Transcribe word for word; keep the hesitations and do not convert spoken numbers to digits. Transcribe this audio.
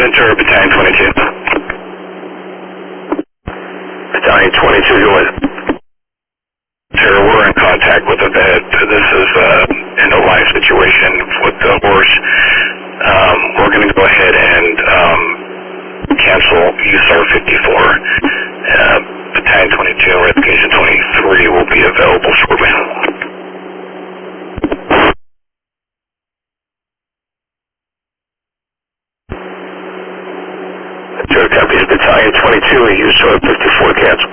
Ventura, Battalion twenty-two. Battalion twenty-two, go ahead. Sir, we're in contact with a vet. This is uh, an no-life situation with the horse. Um, we're going to go ahead and um, cancel U S A R fifty-four. Uh, Battalion twenty-two, Replication twenty-three will be available shortly. Sure, copies. Battalion twenty-two, U S A R fifty-four cancel.